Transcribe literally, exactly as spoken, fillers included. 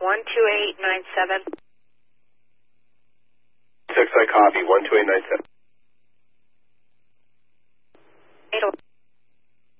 one two eight nine seven. six, I copy, one two eight nine seven.